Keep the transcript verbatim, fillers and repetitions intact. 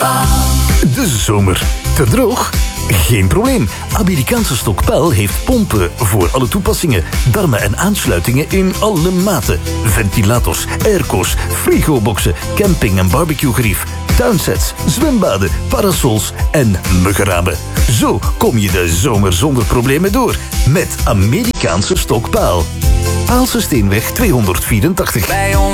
De zomer. Te droog? Geen probleem. Amerikaanse Stokpaal heeft pompen voor alle toepassingen. Darmen en aansluitingen in alle maten. Ventilators, airco's, frigoboxen, camping- en barbecuegerief, tuinsets, zwembaden, parasols en muggenramen. Zo kom je de zomer zonder problemen door. Met Amerikaanse Stokpaal. Paalse Steenweg tweehonderdvierentachtig. Bij ons